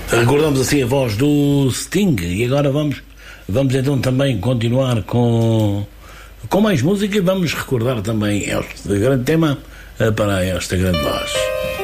Recordamos assim a voz do Sting e agora vamos então também continuar com mais música e vamos recordar também este grande tema para esta grande voz.